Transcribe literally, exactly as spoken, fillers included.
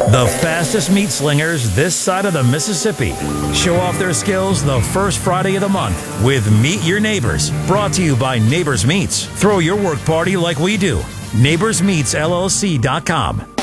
The fastest meat slingers this side of the Mississippi show off their skills the first Friday of the month with Meet Your Neighbors, brought to you by Neighbors Meats. Throw your work party like we do. Neighbors Meats L L C dot com.